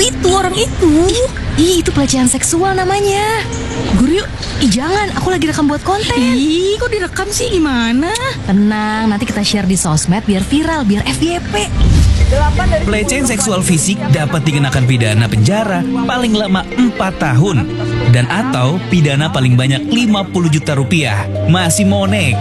Itu orang itu. Ih, itu pelecehan seksual namanya. Guru yuk. Ih, jangan, aku lagi rekam buat konten. Ih, kok direkam sih, gimana? Tenang, nanti kita share di sosmed biar viral, biar FYP. Pelecehan seksual fisik dapat dikenakan pidana penjara paling lama 4 tahun dan atau pidana paling banyak 50 juta rupiah. Masih mau nekat?